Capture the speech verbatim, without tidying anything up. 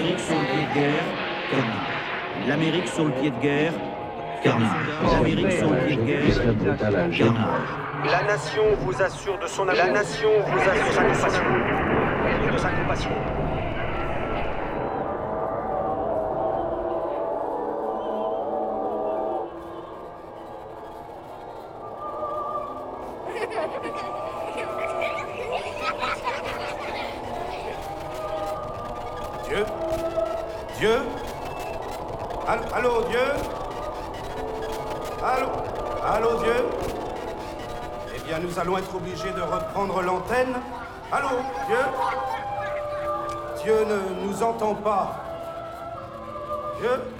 L'Amérique sur le pied de guerre, connard. L'Amérique sur le pied de guerre, connard. L'Amérique sur le pied de guerre, connard. La nation vous assure de son amour. La nation vous assure de sa compassion. De sa compassion. Dieu? Dieu? Allô, allô, Dieu? Allô? Allô, Dieu? Eh bien, nous allons être obligés de reprendre l'antenne. Allô, Dieu? Dieu ne nous entend pas. Dieu?